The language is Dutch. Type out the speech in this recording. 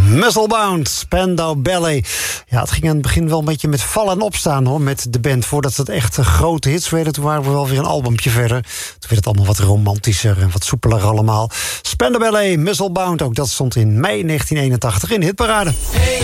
Musclebound, Spandau Ballet. Ja, het ging aan het begin wel een beetje met vallen en opstaan hoor, met de band. Voordat het echt grote hits werden, toen waren we wel weer een albumpje verder. Toen werd het allemaal wat romantischer en wat soepeler allemaal. Spandau Ballet, Musclebound, ook dat stond in mei 1981 in de hitparade. Hey,